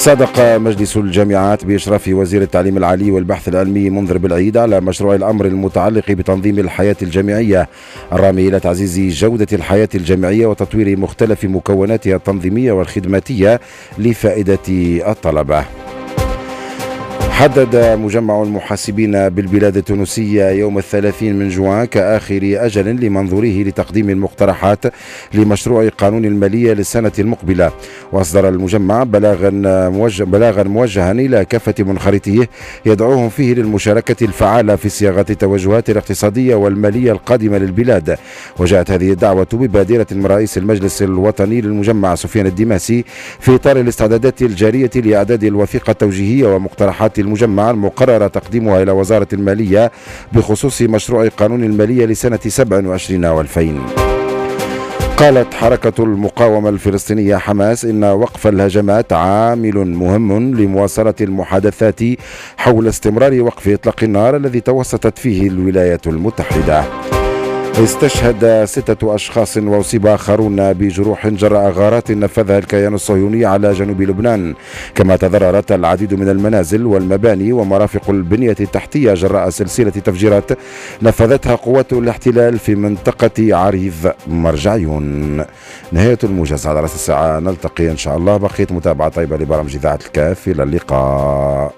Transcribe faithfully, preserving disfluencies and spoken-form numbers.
صادق مجلس الجامعات بإشراف وزير التعليم العالي والبحث العلمي منذر بالعيد على مشروع الأمر المتعلق بتنظيم الحياة الجامعية الرامي إلى تعزيز جودة الحياة الجامعية وتطوير مختلف مكوناتها التنظيمية والخدماتية لفائدة الطلبة. حدد مجمع المحاسبين بالبلاد التونسية يوم الثلاثين من جوان كآخر أجل لمنظوره لتقديم المقترحات لمشروع قانون المالية للسنة المقبلة. وأصدر المجمع بلاغا موجه بلاغا موجها إلى كافة منخرطيه يدعوهم فيه للمشاركة الفعالة في صياغة التوجهات الاقتصادية والمالية القادمة للبلاد. وجاءت هذه الدعوة ببادرة من رئيس المجلس الوطني للمجمع سفيان الدماسي في إطار الاستعدادات الجارية لإعداد الوثيقة التوجيهية ومقترحات المجمع المقرر تقديمها إلى وزارة المالية بخصوص مشروع قانون المالية لسنة سبع وعشرين والفين. قالت حركة المقاومة الفلسطينية حماس إن وقف الهجمات عامل مهم لمواصلة المحادثات حول استمرار وقف إطلاق النار الذي توسطت فيه الولايات المتحدة. استشهد ستة أشخاص وأصيب آخرون بجروح جراء غارات نفذها الكيان الصهيوني على جنوب لبنان، كما تضررت العديد من المنازل والمباني ومرافق البنية التحتية جراء سلسلة تفجيرات نفذتها قوات الاحتلال في منطقة عريض مرجعيون. نهاية الموجز على رأس الساعة، نلتقي إن شاء الله. بقية متابعة طيبة لبرامج إذاعة الكاف، إلى اللقاء.